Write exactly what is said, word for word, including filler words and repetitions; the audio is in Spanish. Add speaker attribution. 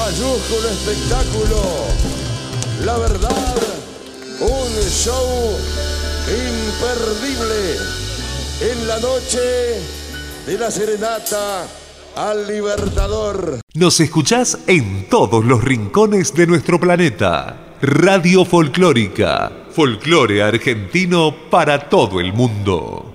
Speaker 1: mayúsculo espectáculo. La verdad, un show imperdible en la noche de la serenata al Libertador.
Speaker 2: Nos escuchás en todos los rincones de nuestro planeta. Radio Folclórica, folclore argentino para todo el mundo.